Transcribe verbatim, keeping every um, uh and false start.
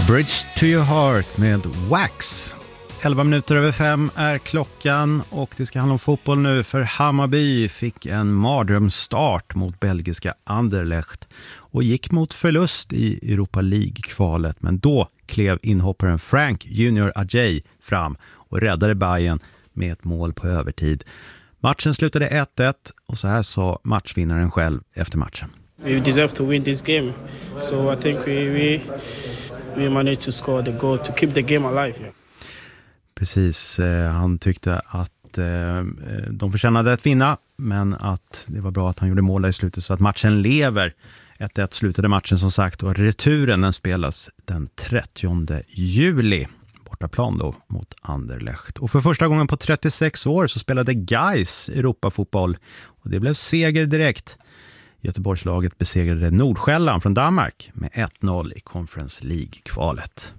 Bridge to your heart med Wax. elva minuter över fem är klockan och det ska handla om fotboll nu, för Hammarby fick en mardrömsstart mot belgiska Anderlecht och gick mot förlust i Europa League-kvalet. Men då klev inhopparen Frank Junior Ajay fram och räddade Bayern med ett mål på övertid. Matchen slutade ett ett och så här sa matchvinnaren själv efter matchen. We deserve to win this game, so I think we we we managed to score the goal to keep the game alive. Yeah. Precis, eh, han tyckte att eh, de förtjänade att vinna, men att det var bra att han gjorde mål där i slutet så att matchen lever. ett ett slutade matchen som sagt och returen den spelas den trettionde juli. Bortaplan då mot Anderlecht. Och för första gången på trettiosex år så spelade Gais Europafotboll och det blev seger direkt. Göteborgslaget besegrade Nordsjälland från Danmark med ett noll i Conference League-kvalet.